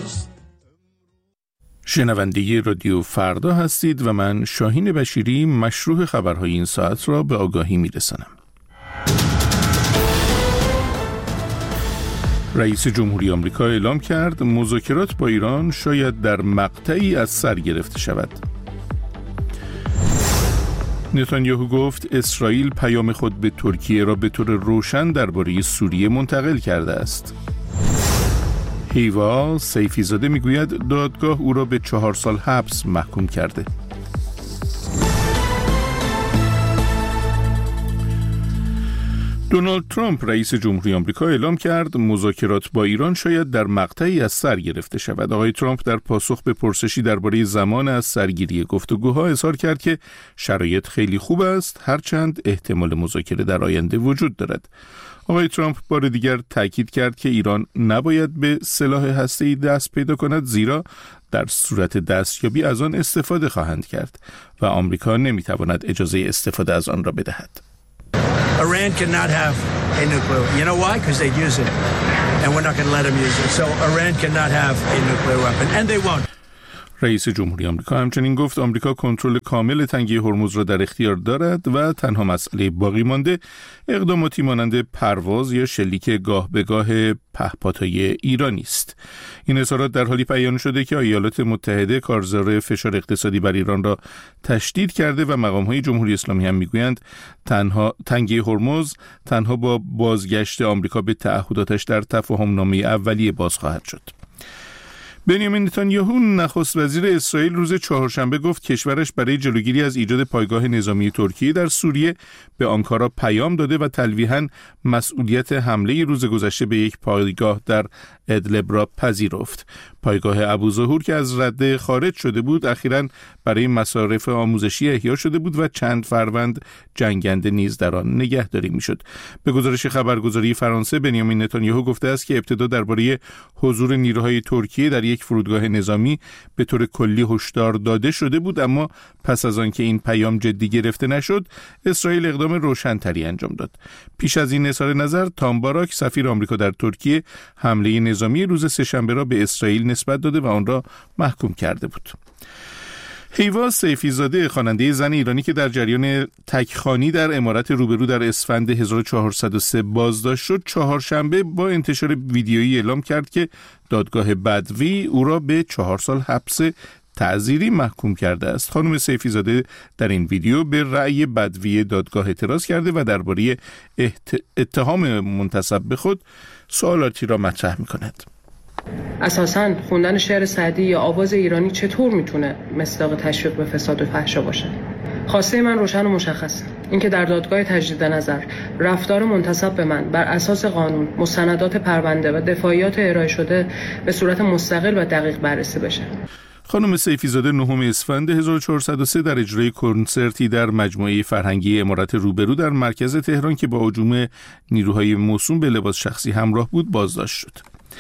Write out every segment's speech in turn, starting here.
ماست. شنونده رادیو فردا هستید و من شاهین بشیری مشروع خبرهای این ساعت را به آگاهی میرسانم. رئیس جمهوری آمریکا اعلام کرد مذاکرات با ایران شاید در مقطعی از سر گرفته شود. نتانیاهو گفت اسرائیل پیام خود به ترکیه را به طور روشن درباره سوریه منتقل کرده است. هیوا سیفیزاده میگوید دادگاه او را به 4 سال حبس محکوم کرده. دونالد ترامپ رئیس جمهوری آمریکا اعلام کرد مذاکرات با ایران شاید در مقطعی از سر گرفته شود. آقای ترامپ در پاسخ به پرسشی درباره زمان از سرگیری گفتگوها اظهار کرد که شرایط خیلی خوب است، هرچند احتمال مذاکره در آینده وجود دارد. آقای ترامپ بار دیگر تاکید کرد که ایران نباید به سلاح هسته‌ای دست پیدا کند، زیرا در صورت دستیابی از آن استفاده خواهند کرد و آمریکا نمیتواند اجازه استفاده از آن را بدهد. Iran cannot have a nuclear. You know why? Because they'd use it. And we're not going to let them use it. So Iran cannot have a nuclear weapon. And they won't. رئیس جمهوری آمریکا همچنین گفت آمریکا کنترل کامل تنگه هرمز را در اختیار دارد و تنها مسئله باقی مانده اقداماتی مانند پرواز یا شلیک گاه به گاه پهپادهای ایرانی است. این اظهارات در حالی بیان شده که ایالات متحده کارزار فشار اقتصادی بر ایران را تشدید کرده و مقام‌های جمهوری اسلامی هم میگویند تنگه هرمز تنها با بازگشت آمریکا به تعهداتش در تفاهم‌نامه اولیه باز خواهد شد. بنیامین نتانیاهو نخست وزیر اسرائیل روز چهارشنبه گفت کشورش برای جلوگیری از ایجاد پایگاه نظامی ترکیه در سوریه به آنکارا پیام داده و تلویحاً مسئولیت حمله روز گذشته به یک پایگاه در ادلب را پذیرفت. پایگاه ابوظهور که از رده خارج شده بود اخیراً برای مصارف آموزشی احیا شده بود و چند فروند جنگنده نیز در آن نگهداری میشد. به گزارش خبرگزاری فرانسه بنیامین نتانیاهو گفته است که ابتدا درباره حضور نیروهای ترکیه در یک فرودگاه نظامی به طور کلی هشدار داده شده بود، اما پس از آنکه این پیام جدی گرفته نشد اسرائیل اقدام روشن‌تری انجام داد. پیش از این اظهار نظر تام باراک سفیر آمریکا در ترکیه حمله نظامی روز سه‌شنبه را به اسرائیل نسبت داده و آن را محکوم کرده بود. هیوا سیفیزاده خواننده زن ایرانی که در جریان تکخوانی در عمارت روبرو در اسفند 1403 بازداشت شد چهارشنبه با انتشار ویدیویی اعلام کرد که دادگاه بدوی او را به 4 سال حبس تعزیری محکوم کرده است. خانم سیفیزاده در این ویدیو به رأی بدوی دادگاه اعتراض کرده و درباره اتهام منتسب به خود سوالاتی را مطرح می‌کند. اساساً خوندن شعر سعدی یا آواز ایرانی چطور میتونه مصداق تشویق به فساد و فحشا باشه؟ خواسته من روشن و مشخصه. اینکه در دادگاه تجدید نظر رفتار منتسب به من بر اساس قانون، مستندات پرونده و دفاعیات ارائه شده به صورت مستقل و دقیق بررسی بشه. خانم سیفیزاده 9 اسفند 1403 در اجرای کنسرتی در مجموعه فرهنگی عمارت روبرو در مرکز تهران که با هجوم نیروهای موسوم به لباس شخصی همراه بود بازداشت شد.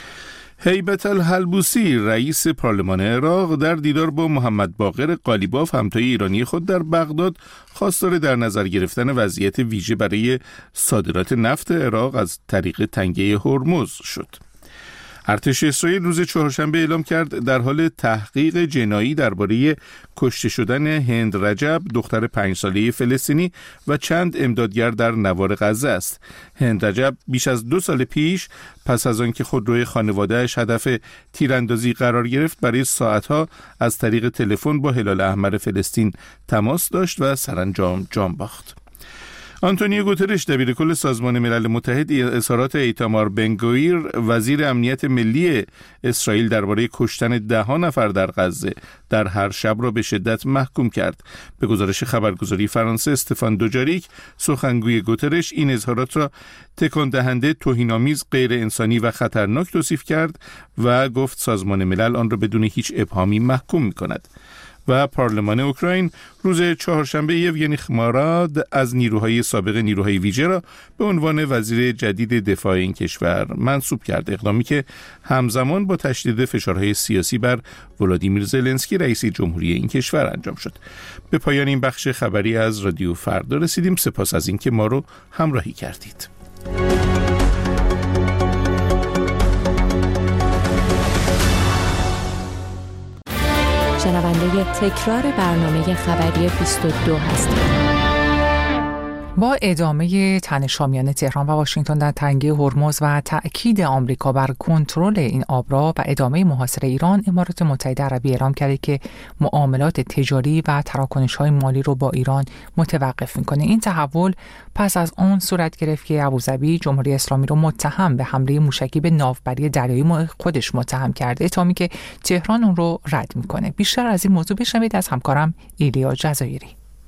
هیبت الحلبوسی رئیس پارلمان عراق در دیدار با محمد باقر قالیباف همتای ایرانی خود در بغداد خواستار در نظر گرفتن وضعیت ویژه برای صادرات نفت عراق از طریق تنگه هرمز شد. ارتش اسرائیل روز چهارشنبه اعلام کرد در حال تحقیق جنایی درباره کشته شدن هند رجب دختر 5 ساله فلسطینی و چند امدادگر در نوار غزه است. هند رجب بیش از 2 سال پیش پس از آنکه خودروی خانواده‌اش هدف تیراندازی قرار گرفت برای ساعتها از طریق تلفن با هلال احمر فلسطین تماس داشت و سرانجام جان باخت. آنتونیو گوترش دبیرکل سازمان ملل متحد اظهارات ایتامار بنگویر وزیر امنیت ملی اسرائیل درباره کشتن 10 نفر در غزه در هر شب را به شدت محکوم کرد. به گزارش خبرگزاری فرانسه استفان دوجاریک سخنگوی گوترش این اظهارات را تکان دهنده، توهین‌آمیز، غیر انسانی و خطرناک توصیف کرد و گفت سازمان ملل آن را بدون هیچ ابهامی محکوم می‌کند. و پارلمان اوکراین روز چهارشنبه یوگنی خماراد از نیروهای سابق نیروهای ویژه را به عنوان وزیر جدید دفاع این کشور منصوب کرد، اقدامی که همزمان با تشدید فشارهای سیاسی بر ولادیمیر زلنسکی رئیس جمهوری این کشور انجام شد. به پایان این بخش خبری از رادیو فردا رسیدیم. سپاس از اینکه ما رو همراهی کردید. شنونده تکرار برنامه خبری 22 هستید. با ادامه تنش‌آمیان تهران و واشنگتن در تنگه هرمز و تأکید آمریکا بر کنترل این آبراه و ادامه محاصره ایران، امارات متحده عربی اعلام کرده که معاملات تجاری و تراکنش‌های مالی رو با ایران متوقف می‌کنه. این تحول پس از آن صورت گرفت که ابوظبی جمهوری اسلامی رو متهم به حمله موشکی به ناوبری دریایی خودش متهم کرده، اتهامی که تهران اون رو رد می‌کنه. بیشتر از این موضوع بشنوید از همکارم ایلیا جزایری.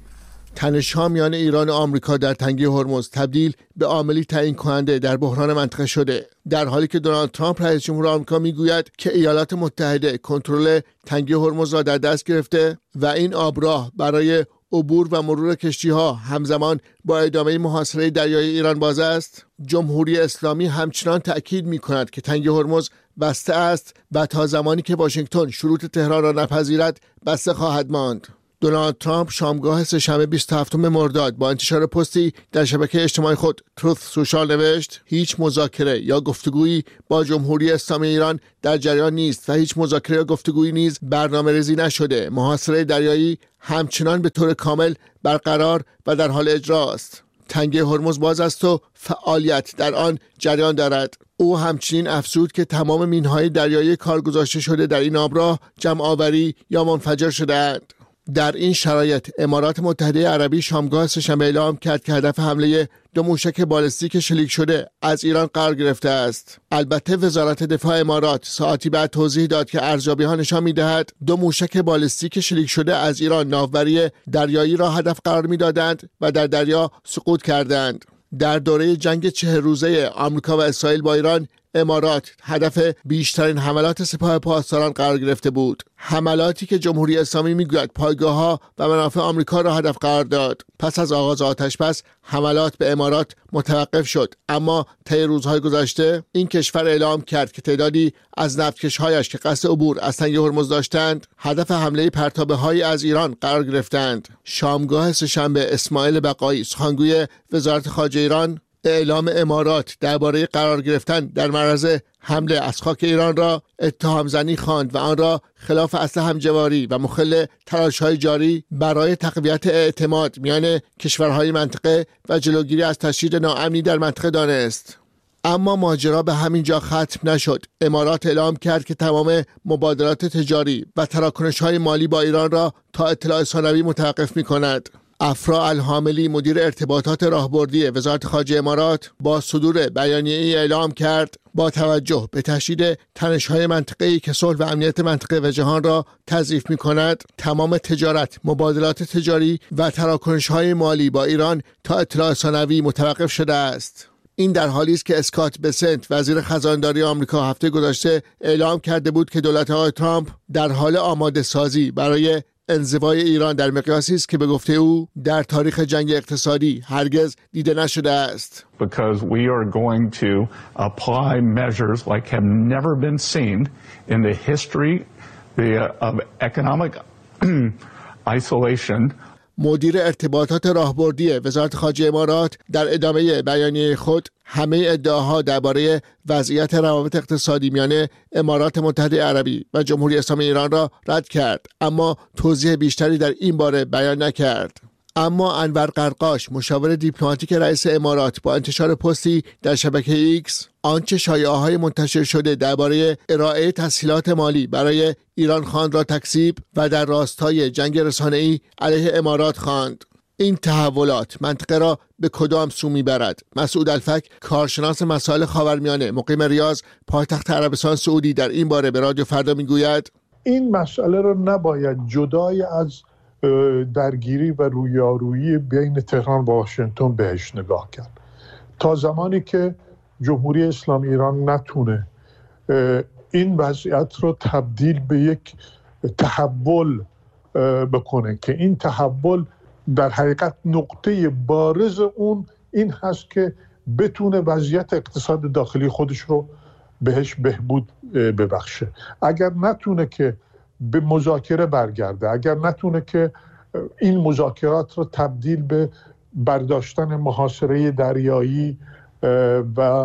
تنش‌ها میان ایران و آمریکا در تنگه هرمز تبدیل به عاملی تعیین کننده در بحران منطقه شده، در حالی که دونالد ترامپ رئیس جمهور آمریکا میگوید که ایالات متحده کنترل تنگه هرمز را در دست گرفته و این آبراه برای عبور و مرور کشتی‌ها همزمان با ادامه محاصره دریایی ایران باز است. جمهوری اسلامی همچنان تأکید می‌کند که تنگه هرمز بسته است و تا زمانی که واشنگتن شروط تهران را نپذیرد بسته خواهد ماند. دونالد ترامپ شامگاه سه‌شنبه 27 مرداد با انتشار پستی در شبکه اجتماعی خود تروث سوشال نوشت: هیچ مذاکره یا گفتگویی با جمهوری اسلامی ایران در جریان نیست و هیچ مذاکره یا گفتگویی نیز برنامه‌ریزی نشده. محاصره دریایی همچنان به طور کامل برقرار و در حال اجراست. تنگه هرمز باز است و فعالیت در آن جریان دارد. او همچنین افزود که تمام مین‌های دریایی کار گذاشته شده در این آبراه جمع‌آوری یا منفجر شده‌اند. در این شرایط امارات متحده عربی شامگاه سه‌شنبه اعلام کرد که هدف حمله 2 موشک بالستیک شلیک شده از ایران قرار گرفته است. البته وزارت دفاع امارات ساعتی بعد توضیح داد که ارزیابی‌ها نشان می‌دهد 2 موشک بالستیک شلیک شده از ایران ناوبری دریایی را هدف قرار می‌دادند و در دریا سقوط کردند. در دوره جنگ 40 روزه آمریکا و اسرائیل با ایران، امارات هدف بیشترین حملات سپاه پاسداران قرار گرفته بود. حملاتی که جمهوری اسلامی میگوید پایگاه‌ها و منافع آمریکا را هدف قرار داد. پس از آغاز آتش‌بس حملات به امارات متوقف شد، اما طی روزهای گذشته این کشور اعلام کرد که تعدادی از نفتکش‌هایش که قصد عبور از تنگه هرمز داشتند هدف حمله پرتابه‌هایی از ایران قرار گرفتند. شامگاه سه‌شنبه اسماعیل بقایی سخنگوی وزارت خارجه ایران اعلام امارات درباره قرار گرفتن در معرض حمله از خاک ایران را اتهام زنی خواند و آن را خلاف اصل همجواری و مخل تلاش‌های جاری برای تقویت اعتماد میان کشورهای منطقه و جلوگیری از تشدید ناامنی در منطقه دانست. اما ماجرا به همین جا ختم نشد. امارات اعلام کرد که تمام مبادلات تجاری و تراکنش‌های مالی با ایران را تا اطلاع ثانوی متوقف می‌کند. افرا الحاملی مدیر ارتباطات راهبردی وزارت خارجه امارات با صدور بیانیه‌ای اعلام کرد با توجه به تشدید تنش‌های منطقه‌ای که صلح و امنیت منطقه و جهان را تضعیف می‌کند، تمام تجارت، مبادلات تجاری و تراکنش‌های مالی با ایران تا اطلاع ثانوی متوقف شده است. این در حالی است که اسکات بسنت وزیر خزانداری آمریکا هفته گذشته اعلام کرده بود که دولت آقای ترامپ در حال آماده سازی برای انزوای ایران در مقیاسی است که به گفته او در تاریخ جنگ اقتصادی هرگز دیده نشده است. Because we are going to apply measures like have never been seen in the history of economic isolation. مدیر ارتباطات راهبردی وزارت خارجه امارات در ادامه بیانیه خود همه ادعاها درباره وضعیت روابط اقتصادی میان امارات متحده عربی و جمهوری اسلامی ایران را رد کرد، اما توضیح بیشتری در این باره بیان نکرد. اما انور قرقاش مشاور دیپلماتیک رئیس امارات با انتشار پستی در شبکه ایکس آنچه شایعه‌های منتشر شده درباره ارائه تسهیلات مالی برای ایران خواند را تکذیب و در راستای جنگ رسانه‌ای علیه امارات خواند. این تحولات منطقه را به کدام سو میبرد؟ مسعود الفک، کارشناس مسائل خاورمیانه مقیم ریاض پایتخت عربستان سعودی، در این باره به رادیو فردا میگوید این مسئله را نباید جدای از درگیری و رویارویی بین تهران و واشنگتن بهش نگاه کرد. تا زمانی که جمهوری اسلامی ایران نتونه این وضعیت رو تبدیل به یک تحول بکنه که این تحول در حقیقت نقطه بارز اون این هست که بتونه وضعیت اقتصاد داخلی خودش رو بهش بهبود ببخشه، اگر نتونه که به مذاکره برگرده، اگر نتونه که این مذاکرات رو تبدیل به برداشتن محاصره دریایی و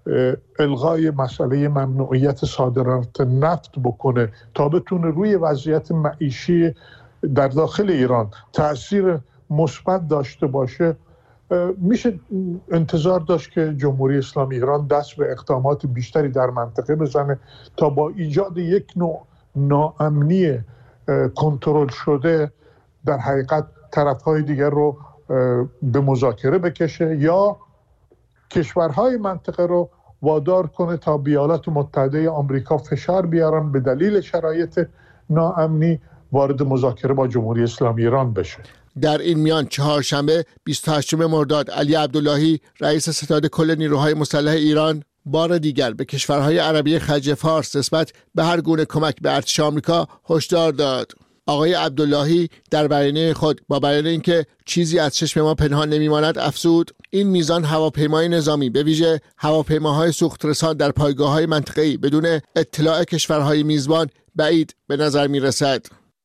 الغای مسئله ممنوعیت صادرات نفت بکنه تا بتونه روی وضعیت معیشی در داخل ایران تأثیر مثبت داشته باشه، میشه انتظار داشت که جمهوری اسلامی ایران دست به اقدامات بیشتری در منطقه بزنه تا با ایجاد یک نوع ناامنی کنترل شده در حقیقت طرفهای دیگر رو به مذاکره بکشه یا کشورهای منطقه رو وادار کنه تا به ایالات متحده آمریکا فشار بیارن به دلیل شرایط ناامنی وارد مذاکره با جمهوری اسلامی ایران بشه. در این میان چهارشنبه 28 مرداد علی عبداللهی رئیس ستاد کل نیروهای مسلح ایران بار دیگر به کشورهای عربی خلیج فارس نسبت به هر گونه کمک به ارتش آمریکا هشدار داد. آقای عبداللهی در بیانیه خود با بیان اینکه چیزی از چشم ما پنهان نمیماند افزود: این میزان هواپیمای نظامی به ویژه هواپیماهای سوخترسان در پایگاه‌های منطقه‌ای بدون اطلاع کشورهای میزبان بعید به نظر میرسد.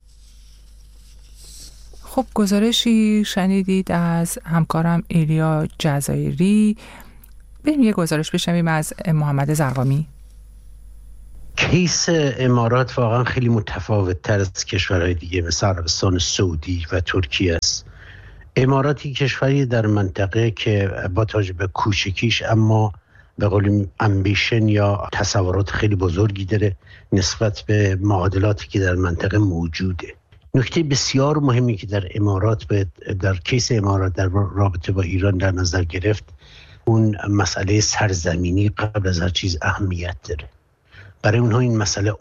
خب گزارشی شنیدید از همکارم ایلیا جزایری. بریم یه گزارش بشنویم از محمد زرقامی. کیس امارات واقعا خیلی متفاوت تر از کشورهای دیگه مثل عربستان سعودی و ترکیه است. اماراتی کشوری در منطقه که با توجه به کوچکیش اما به قول امبیشن یا تصورات خیلی بزرگی داره نسبت به معادلاتی که در منطقه موجوده. نکته بسیار مهمی که در کیس امارات در رابطه با ایران در نظر گرفت، اون مسئله سرزمینی قبل از هر چیز اهمیت داره. برای اونها این مسئله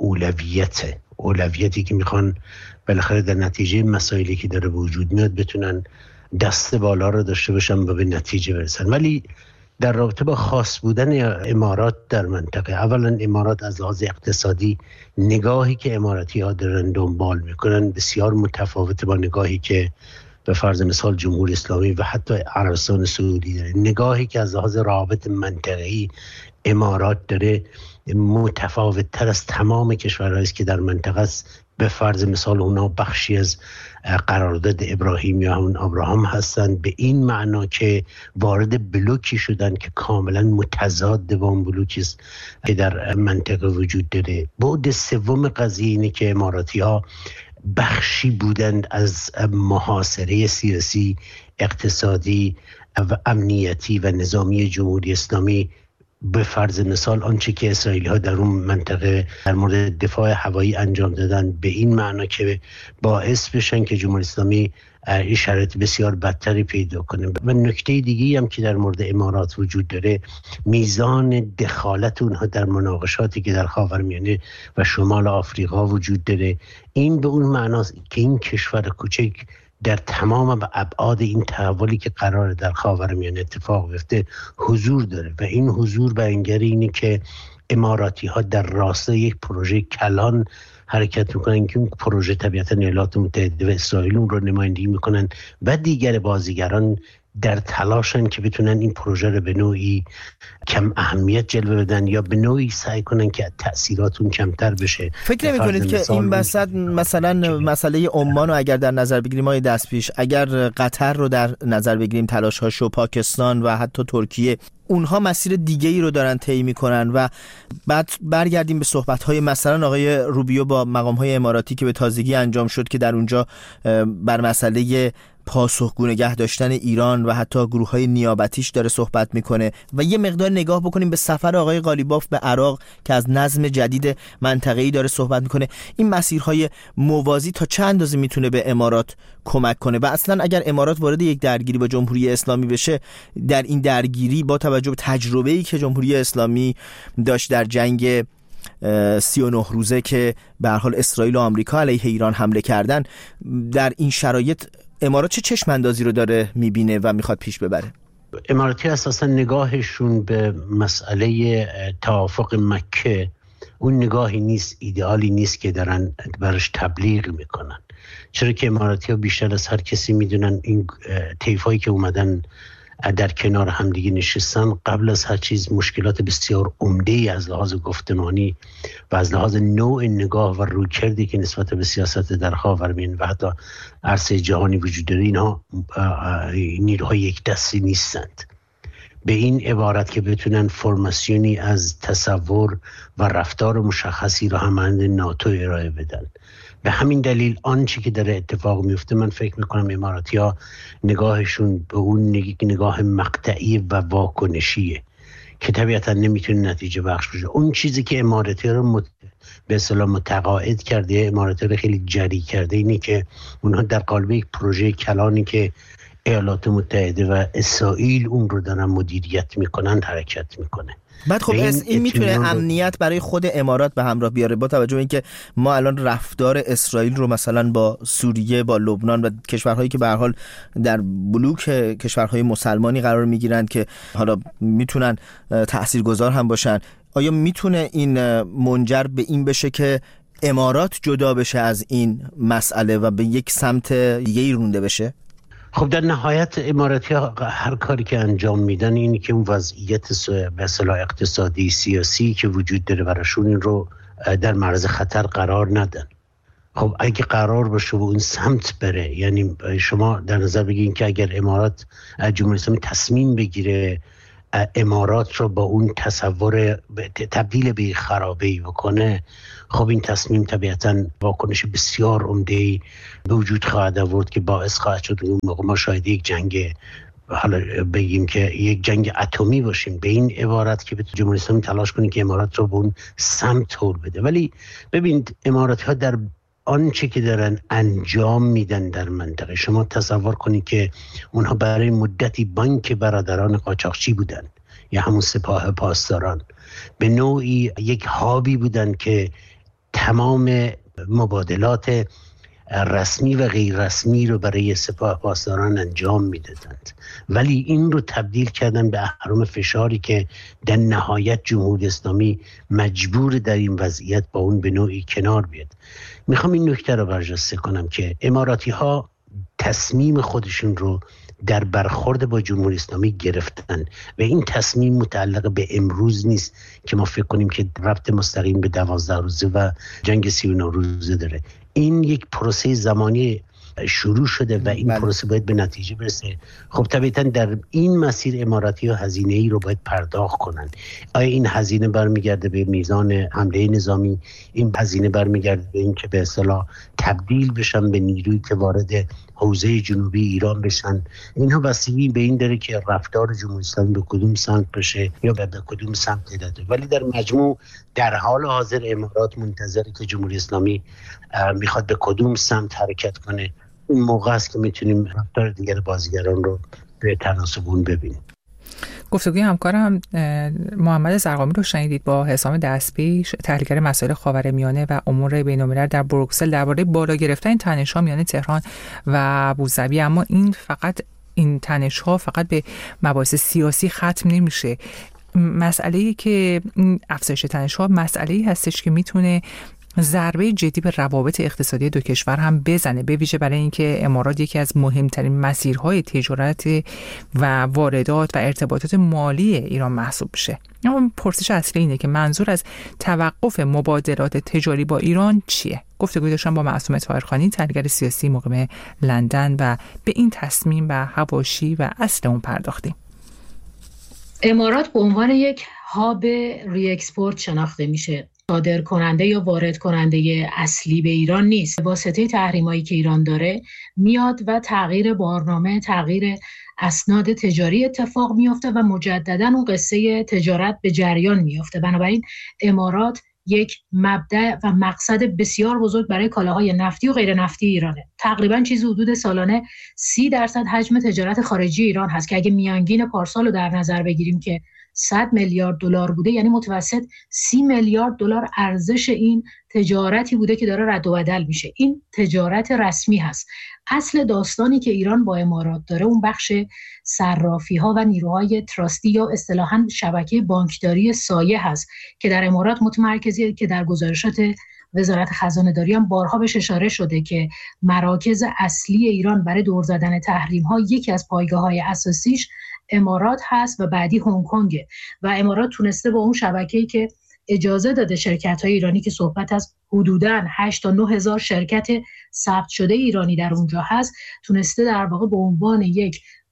اولویتی که میخوان بالاخره در نتیجه مسائلی که داره وجود میاد بتونن دست بالا رو داشته باشن و به نتیجه برسن. ولی در رابطه با خاص بودن امارات در منطقه، اولا امارات از لحاظ اقتصادی نگاهی که اماراتی ها دارن دنبال میکنن بسیار متفاوته با نگاهی که به فرض مثال جمهوری اسلامی و حتی عربستان سعودی داره. نگاهی که از لحاظ روابط منطقه‌ای امارات داره متفاوت تر از تمام کشورهایی است که در منطقه است. به فرض مثال اونا بخشی از قرارداد ابراهیم یا همون ابراهام هستند، به این معنا که وارد بلوکی شدن که کاملا متضاد با اون بلوکی است که در منطقه وجود داره. بعد سوم قضیه اینه که اماراتی ها بخشی بودند از محاصره سیاسی، اقتصادی و امنیتی و نظامی جمهوری اسلامی. به فرض مثال آنچه که اسرائیلی ها در اون منطقه در مورد دفاع هوایی انجام دادن به این معنا که باعث بشن که جمهوری اسلامی این شرایط بسیار بدتری پیدا کنه. و نکته دیگی هم که در مورد امارات وجود داره، میزان دخالت اونها در مناقشاتی که در خاورمیانه و شمال آفریقا وجود داره. این به اون معناست که این کشور کوچک در تمام ابعاد این تحولی که قرار در خاورمیانه اتفاق بیفته حضور داره و این حضور بیانگر اینه که اماراتی ها در راستای یک پروژه کلان حرکت میکنن که اون پروژه طبیعتا ایالات متحده و اسرائیل اون رو نمایندگی میکنن و دیگر بازیگران در تلاشن که بتونن این پروژه رو به نوعی کم اهمیت جلوه بدن یا به نوعی سعی کنن که تأثیراتون کمتر بشه. فکر نمی‌کنید که این وسط مثلا مسئله عمان رو اگر در نظر بگیریم آقای دستپیش، اگر قطر رو در نظر بگیریم تلاش‌هاشو، پاکستان و حتی ترکیه، اونها مسیر دیگه‌ای رو دارن طی می‌کنن و بعد برگردیم به صحبت‌های مثلا آقای روبیو با مقام‌های اماراتی که به تازگی انجام شد که در اونجا بر مسئله پاسخگو نگه داشتن ایران و حتی گروه‌های نیابتیش داره صحبت میکنه و یه مقدار نگاه بکنیم به سفر آقای قالیباف به عراق که از نظم جدید منطقه‌ای داره صحبت میکنه. این مسیرهای موازی تا چند اندازه میتونه به امارات کمک کنه و اصلا اگر امارات وارد یک درگیری با جمهوری اسلامی بشه، در این درگیری با توجه به تجربه‌ای که جمهوری اسلامی داشت در جنگ 39 روزه که به هر حال اسرائیل و آمریکا علیه ایران حمله کردن، در این شرایط امارات چه چشم اندازی رو داره میبینه و میخواد پیش ببره؟ اماراتی اساسا نگاهشون به مسئله توافق مکه اون نگاهی نیست، ایدئالی نیست که دارن برش تبلیغ میکنن، چرا که اماراتی ها بیشتر از هر کسی میدونن این طیفایی که اومدن در کنار همدیگه نشستن قبل از هر چیز مشکلات بسیار عمده‌ای از لحاظ گفتمانی و از لحاظ نوع نگاه و رویکردی که نسبت به سیاست در خاورمیانه و حتی عرصه جهانی وجود داره، اینها نیروهای یک دستی نیستند. به این عبارت که بتونن فرماسیونی از تصور و رفتار مشخصی را همانند ناتو ارائه بدن. به همین دلیل آنچه که داره اتفاق میفته، من فکر میکنم اماراتی‌ها نگاهشون به اون نگاه مقطعی و واکنشیه که طبیعتا نمیتونه نتیجه بخش باشه. اون چیزی که اماراتی‌ها رو به اصطلاح متقاعد کرده، اماراتی‌ها رو خیلی جری کرده، اینه که اونها در قالب یک پروژه کلانی که ایالات متحده و اسرائیل اون رو دارن مدیریت میکنن حرکت میکنه. بعد خب این میتونه امنیت برای خود امارات به همراه بیاره، با توجه به اینکه ما الان رفتار اسرائیل رو مثلا با سوریه، با لبنان و کشورهایی که به هر حال در بلوک کشورهای مسلمانی قرار میگیرند که حالا میتونن تاثیرگذار هم باشن، آیا میتونه این منجر به این بشه که امارات جدا بشه از این مسئله و به یک سمت دیگه‌ای رونده بشه؟ خب در نهایت اماراتی‌ها هر کاری که انجام میدن اینه که اون وضعیت به اصطلاح اقتصادی سیاسی که وجود داره براشون این رو در معرض خطر قرار ندن. خب اگه قرار باشه و اون سمت بره، یعنی شما در نظر بگیرین که اگر امارات جمهوری اسلامی تصمیم بگیره امارات رو با اون تصور تبدیل به خرابه‌ای بکنه، خب این تصمیم طبیعتاً واکنش بسیار عمده‌ای به وجود خواهد آورد که باعث خواهد شد اون موقع ما شاید یک جنگ، حالا بگیم که یک جنگ اتمی باشیم، به این عبارت که جمهوری اسلامی تلاش کنه که امارات رو به اون سمت هول بده. ولی ببینید امارات‌ها در آنچه که دارن انجام میدن در منطقه، شما تصور کنید که اونها برای مدتی بانک برادران قاچاقچی بودن یا همون سپاه پاسداران، به نوعی یک هابی بودن که تمام مبادلات رسمی و غیر رسمی رو برای سپاه پاسداران انجام میدادند، ولی این رو تبدیل کردن به اهرم فشاری که در نهایت جمهوری اسلامی مجبور در این وضعیت با اون به نوعی کنار بیاد. میخوام این نکته رو برجسته کنم که اماراتی ها تصمیم خودشون رو در برخورد با جمهوری اسلامی گرفتن و این تصمیم متعلق به امروز نیست که ما فکر کنیم که ربط مستقیم به 12 روزه و جنگ 39 روزه داره. این یک پروسه زمانی شروع شده و این پروسه باید به نتیجه برسه. خب طبیعتا در این مسیر اماراتی ها هزینه ای رو باید پرداخت کنن. آیا این هزینه برمیگرده به میزان حمله نظامی؟ این هزینه برمیگرده به این که به اصطلاح تبدیل بشن به نیرویی که وارد حوزه جنوبی ایران بشن؟ اینها بستگی به این داره که رفتار جمهوری اسلامی به کدوم سمت بشه یا به کدوم سمت داده. ولی در مجموع در حال حاضر امارات منتظره که جمهوری اسلامی میخواد به کدوم سمت حرکت کنه. این موقع است که میتونیم رفتار دیگر بازیگران رو به تناسب اون ببینیم. گفتگوی همکارم محمد زرقامی رو شنیدید با حسام دستپیش، تحلیلگر مسائل خاورمیانه و امور بین‌الملل در بروکسل، درباره بالا گرفتن تنش‌ها میان تهران و ابوظبی. اما این تنش‌ها فقط به مباحث سیاسی ختم نمیشه. مسئله‌ای که افزایش تنش‌ها مسئله‌ای هستش که میتونه ضربه جدی به روابط اقتصادی دو کشور هم بزنه، به ویژه برای اینکه امارات یکی از مهمترین مسیرهای تجارت و واردات و ارتباطات مالی ایران محسوب بشه. اما پرسش اصلی اینه که منظور از توقف مبادلات تجاری با ایران چیه؟ گفتگوی داشتم با معصومه طاهرخانی، تحلیلگر سیاسی مقیم لندن، و به این تصمیم و حواشی و اصل اون پرداختیم. امارات به عنوان یک هاب ری اکسپورت شناخته میشه. صادر کننده یا وارد کننده اصلی به ایران نیست. واسطه تحریمایی که ایران داره میاد و تغییر بارنامه، تغییر اسناد تجاری اتفاق میفته و مجددا اون قصه تجارت به جریان میفته. بنابراین امارات یک مبدأ و مقصد بسیار بزرگ برای کالاهای نفتی و غیر نفتی ایرانه. تقریبا چیزی حدود سالانه 30% حجم تجارت خارجی ایران هست که اگه میانگین پارسال رو در نظر بگیریم که 100 میلیارد دلار بوده، یعنی متوسط 30 میلیارد دلار ارزش این تجارتی بوده که داره رد و بدل میشه. این تجارت رسمی هست. اصل داستانی که ایران با امارات داره اون بخش صرافی ها و نیروهای تراستی یا اصطلاحاً شبکه بانکداری سایه هست که در امارات متمرکزیه، که در گزارشات وزارت خزانه داری هم بارها بهش اشاره شده که مراکز اصلی ایران برای دور زدن تحریم ها یکی از پایگاه‌های اساسیش امارات هست و بعدی هنگ کنگ. و امارات تونسته با اون شبکه‌ای که اجازه داده شرکت‌های ایرانی که صحبت از حدوداً 8 تا 9 هزار شرکت ثبت شده ایرانی در اونجا هست، تونسته در واقع به عنوان یک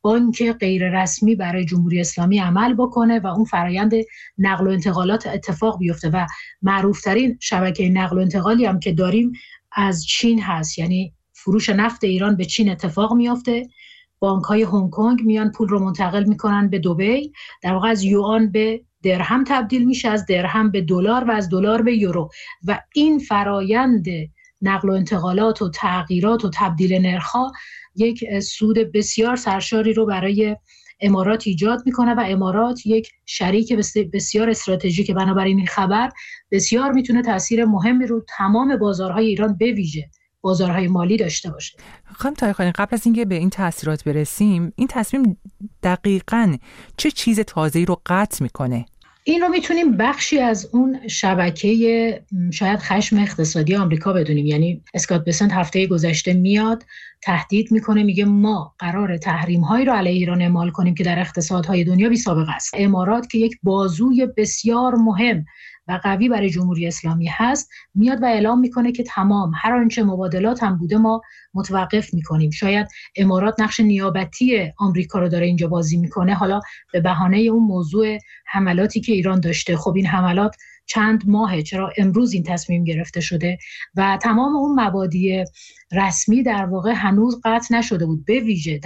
بانک غیر رسمی برای جمهوری اسلامی عمل بکنه و اون فرایند نقل و انتقالات اتفاق بیفته و معروفترین شبکه نقل و انتقالی هم که داریم از چین هست، یعنی فروش نفت ایران به چین اتفاق میفته، بانک‌های هنگ کنگ میان پول رو منتقل میکنن به دبی، در واقع از یوآن به درهم تبدیل میشه، از درهم به دلار و از دلار به یورو و این فرایند نقل و انتقالات و تغییرات و تبدیل نرخ‌ها یک سود بسیار سرشاری رو برای امارات ایجاد میکنه و امارات یک شریک بسیار استراتژیک، بنابراین این خبر بسیار میتونه تاثیر مهمی رو تمام بازارهای ایران به ویژه بازارهای مالی داشته باشه. خانم طاهرخانی، قبل از اینکه به این تاثیرات برسیم، این تصمیم دقیقاً چه چیز تازه‌ای رو قطع میکنه؟ این رو میتونیم بخشی از اون شبکه شاید خشم اقتصادی آمریکا بدونیم. یعنی اسکات بسنت هفته گذشته میاد تهدید میکنه، میگه ما قراره تحریم‌هایی رو علیه ایران اعمال کنیم که در اقتصادهای دنیا بی‌سابقه است. امارات که یک بازوی بسیار مهم و قوی برای جمهوری اسلامی هست میاد و اعلام میکنه که تمام هر آنچه مبادلات هم بوده ما متوقف میکنیم. شاید امارات نقش نیابتی آمریکا رو داره اینجا بازی میکنه، حالا به بهانه اون موضوع حملاتی که ایران داشته. خب این حملات چند ماهه، چرا امروز این تصمیم گرفته شده و تمام اون مبادی رسمی در واقع هنوز قطع نشده بود، به ویژه